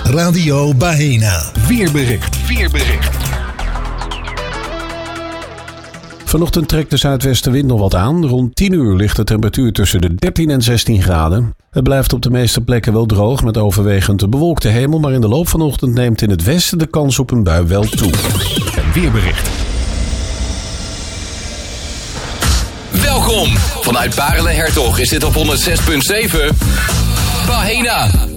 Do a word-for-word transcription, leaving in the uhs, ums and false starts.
Radio Bahena. Weerbericht. Weerbericht. Vanochtend trekt de zuidwestenwind nog wat aan. Rond tien uur ligt de temperatuur tussen de dertien en zestien graden. Het blijft op de meeste plekken wel droog met overwegend bewolkte hemel, maar in de loop van de ochtend neemt in het westen de kans op een bui wel toe. Het weerbericht. Welkom! Vanuit Barele Hertog is dit op honderd zes komma zeven Bahena.